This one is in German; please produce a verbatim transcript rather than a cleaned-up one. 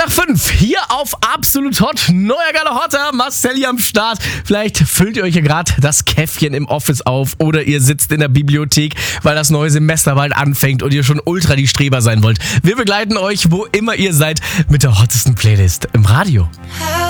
nach fünf, hier auf Absolut Hot, neuer geiler Hotter, Marcelli am Start. Vielleicht füllt ihr euch ja gerade das Käffchen im Office auf oder ihr sitzt in der Bibliothek, weil das neue Semester bald anfängt und ihr schon ultra die Streber sein wollt. Wir begleiten euch, wo immer ihr seid, mit der hottesten Playlist im Radio.